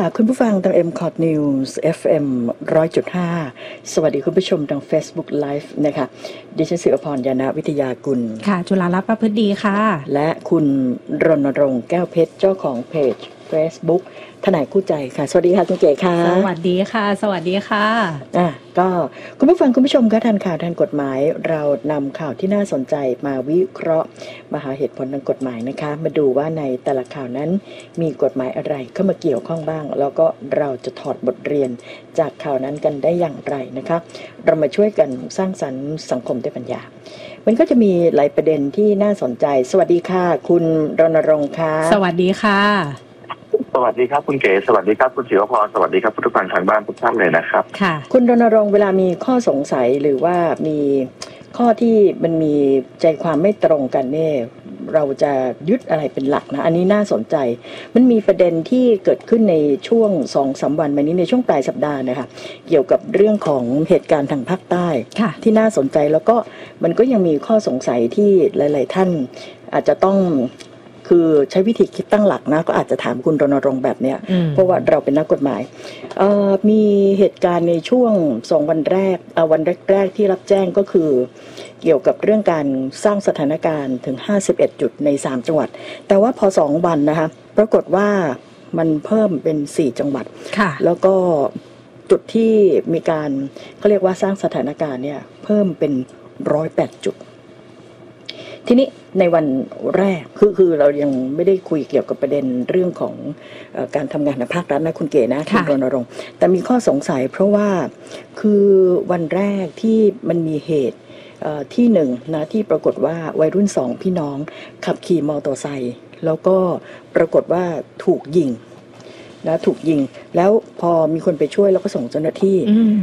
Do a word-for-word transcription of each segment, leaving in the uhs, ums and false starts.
คุณผู้ฟังทาง เอ็ม คอร์ด News เอฟ เอ็ม หนึ่งร้อยจุดห้า สวัสดีคุณผู้ชมทาง Facebook Live นะคะดิฉันศิรพรยานะวิทยากุลค่ะจุฬาลักษณ์ประพฤติดีค่ะและคุณรณรงค์แก้วเพชรเจ้าของเพจ Facebook ทนายคู่ใจค่ะสวัสดีค่ะคุณเก๋ค่ะสวัสดีค่ะสวัสดีค่ะอ่ะก็คุณผู้ฟังคุณผู้ชมคะทันข่าวทันกฎหมายเรานำข่าวที่น่าสนใจมาวิเคราะห์มาหาเหตุผลทางกฎหมายนะคะมาดูว่าในแต่ละข่าวนั้นมีกฎหมายอะไรเข้ามาเกี่ยวข้องบ้างแล้วก็เราจะถอดบทเรียนจากข่าวนั้นกันได้อย่างไรนะคะเรามาช่วยกันสร้างสรรค์สังคมด้วยปัญญามันก็จะมีหลายประเด็นที่น่าสนใจสวัสดีค่ะคุณรณรงค์ค่ะสวัสดีค่ะสวัสดีครับคุณเก๋สวัสดีครับคุณศิวพรสวัสดีครับผู้ฟังทางบ้านทุกท่านเลยนะครับค่ะคุณรณรงค์เวลามีข้อสงสัยหรือว่ามีข้อที่มันมีใจความไม่ตรงกันเนี่ยเราจะยึดอะไรเป็นหลักนะอันนี้น่าสนใจมันมีประเด็นที่เกิดขึ้นในช่วง สองถึงสาม วันมานี้ในช่วงปลายสัปดาห์นะคะเกี่ยวกับเรื่องของเหตุการณ์ทางภาคใต้ที่น่าสนใจแล้วก็มันก็ยังมีข้อสงสัยที่หลายๆท่านอาจจะต้องคือใช้วิธีคิดตั้งหลักนะก็อาจจะถามคุณรณรงค์แบบเนี้ยเพราะว่าเราเป็นนักกฎหมายมีเหตุการณ์ในช่วงสองวันแรกวันแรกๆที่รับแจ้งก็คือเกี่ยวกับเรื่องการสร้างสถานการณ์ถึงห้าสิบเอ็ดจุดในสามจังหวัดแต่ว่าพอสองวันนะคะปรากฏว่ามันเพิ่มเป็นสี่จังหวัดแล้วก็จุดที่มีการเขาเรียกว่าสร้างสถานการณ์เนี่ยเพิ่มเป็นหนึ่งร้อยแปดจุดทีนี้ในวันแรกคือคือเรายังไม่ได้คุยเกี่ยวกับประเด็นเรื่องของเอ่อการทำงานในภาครัฐนะคุณเก๋นะคุณรณรงค์แต่มีข้อสงสัยเพราะว่าคือวันแรกที่มันมีเหตุที่หนึ่งนะที่ปรากฏว่าวัยรุ่นสองพี่น้องขับขี่มอเตอร์ไซค์แล้วก็ปรากฏว่าถูกยิงนะถูกยิงแล้วพอมีคนไปช่วยแล้วก็ส่งเจ้าหน้าที่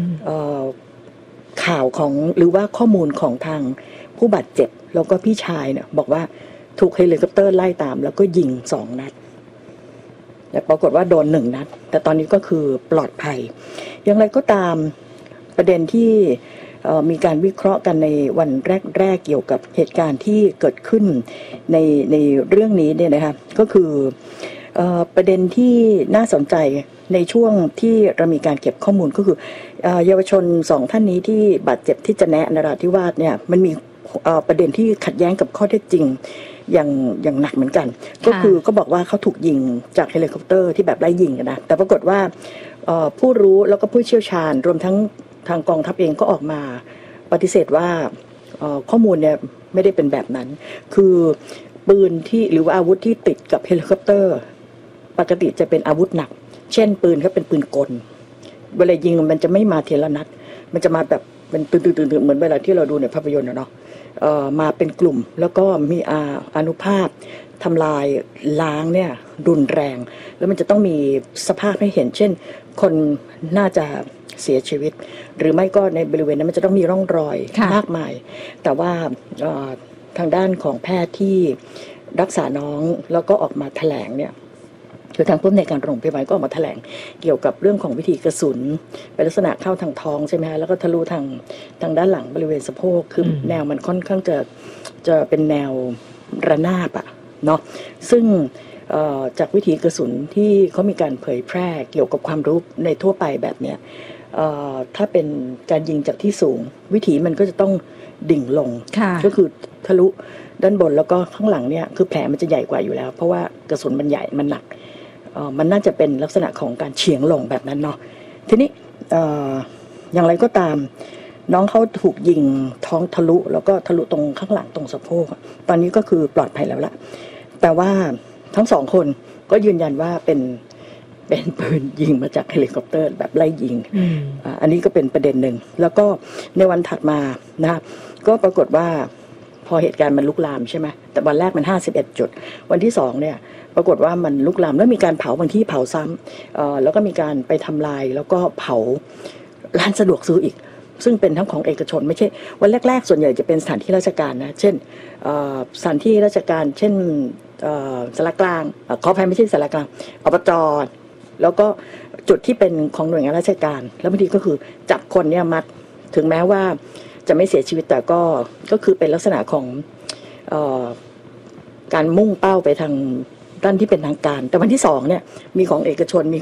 ข่าวของหรือว่าข้อมูลของทางผู้บาดเจ็บแล้วก็พี่ชายเนี่ยบอกว่าถูกเฮลิคอปเตอร์ไล่ตามแล้วก็ยิงสองนัดแต่ปรากฏว่าโดนหนึ่งนัดแต่ตอนนี้ก็คือปลอดภัยอย่างไรก็ตามประเด็นที่มีการวิเคราะห์กันในวันแรกๆเกี่ยวกับเหตุการณ์ที่เกิดขึ้นในในเรื่องนี้เนี่ยนะคะก็คือประเด็นที่น่าสนใจในช่วงที่เรามีการเก็บข้อมูลก็คือเยาวชนสองท่านนี้ที่บาดเจ็บที่จะแนะนราธิวาสเนี่ยมันมีประเด็นที่ขัดแย้งกับข้อเท็จจริงอย่างอย่างหนักเหมือนกันก็คือก็บอกว่าเขาถูกยิงจากเฮลิคอปเตอร์ที่แบบไล่ยิงนะแต่ปรากฏว่าผู้รู้แล้วก็ผู้เชี่ยวชาญรวมทั้งทางกองทัพเองก็ออกมาปฏิเสธว่าข้อมูลเนี่ยไม่ได้เป็นแบบนั้นคือปืนที่หรือว่าอาวุธที่ติดกับเฮลิคอปเตอร์ปกติจะเป็นอาวุธหนักเช่นปืนก็เป็นปืนกลเวลายิงมันจะไม่มาทีละนัดมันจะมาแบบเป็นตื่นๆๆเหมือนเวลาที่เราดูในภาพยนตร์นะเนาะเอ่อมาเป็นกลุ่มแล้วก็มีอาอานุภาพทำลายล้างเนี่ยรุนแรงแล้วมันจะต้องมีสภาพให้เห็นเช่นคนน่าจะเสียชีวิตหรือไม่ก็ในบริเวณนั้นมันจะต้องมีร่องรอยมากมายแต่ว่าทางด้านของแพทย์ที่รักษาน้องแล้วก็ออกมาแถลงเนี่ยคือทางผู้อำนวยการโรงพยาบาลก็ออกมาแถลงเกี่ยวกับเรื่องของวิธีกระสุนเป็นลักษณะเข้าทางท้องใช่ไหมฮะแล้วก็ทะลุทางทางด้านหลังบริเวณสะโพกคือแนวมันค่อนข้างจะจะเป็นแนวระนาบอะเนาะซึ่งจากวิธีกระสุนที่เขามีการเผยแพร่เกี่ยวกับความรู้ในทั่วไปแบบเนี้ยถ้าเป็นการยิงจากที่สูงวิถีมันก็จะต้องดิ่งลงก็คือทะลุด้านบนแล้วก็ข้างหลังเนี่ยคือแผลมันจะใหญ่กว่าอยู่แล้วเพราะว่ากระสุนมันใหญ่มันหนักมันน่าจะเป็นลักษณะของการเฉียงลงแบบนั้นเนาะทีนี้อย่างไรก็ตามน้องเขาถูกยิงท้องทะลุแล้วก็ทะลุตรงข้างหลังตรงสะโพกตอนนี้ก็คือปลอดภัยแล้วล่ะแต่ว่าทั้งสองคนก็ยืนยันว่าเป็นเป็นปืนยิงมาจากเฮลิคอปเตอร์แบบไล่ยิง อ, อันนี้ก็เป็นประเด็นหนึ่งแล้วก็ในวันถัดมานะก็ปรากฏว่าพอเหตุการณ์มันลุกลามใช่ไหมแต่วันแรกมันห้าสิบเอ็ดจุดวันที่สองเนี่ยปรากฏว่ามันลุกลามแล้วมีการเผาบางที่เผาซ้ำแล้วก็มีการไปทำลายแล้วก็เผาร้านสะดวกซื้ออีกซึ่งเป็นทั้งของเอกชนไม่ใช่วันแรกๆส่วนใหญ่จะเป็นสถานที่ราชการนะเช่นสถานที่ราชการเช่นสารกลางขออภัยไม่ใช่สารกลางอบจ.แล้วก็จุดที่เป็นของหน่วยงานราชการแล้วบางทีก็คือจับคนเนี่ยมัดถึงแม้ว่าจะไม่เสียชีวิตแต่ก็ก็คือเป็นลักษณะของเอ่อการมุ่งเป้าไปทางด้านที่เป็นทางการแต่วันที่สองเนี่ยมีของเอกชนมี